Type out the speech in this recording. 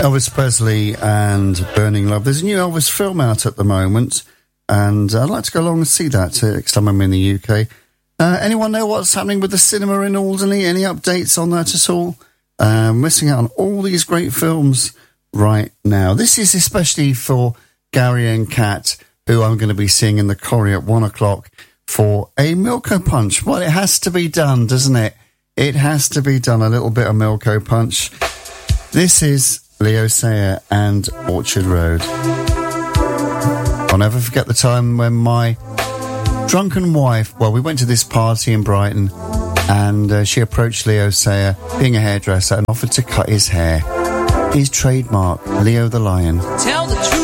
Elvis Presley and Burning Love. There's a new Elvis film out at the moment, and I'd like to go along and see that next time I'm in the UK. Anyone know what's happening with the cinema in Alderney? Any updates on that at all? Missing out on all these great films right now. This is especially for Gary and Kat, who I'm going to be seeing in the Corrie at 1 o'clock for a Milko Punch. Well, it has to be done, doesn't it? It has to be done, a little bit of Milko Punch. This is Leo Sayer and Orchard Road. I'll never forget the time when my drunken wife, well, we went to this party in Brighton, and she approached Leo Sayer, being a hairdresser, and offered to cut his hair. His trademark, Leo the Lion. Tell the truth.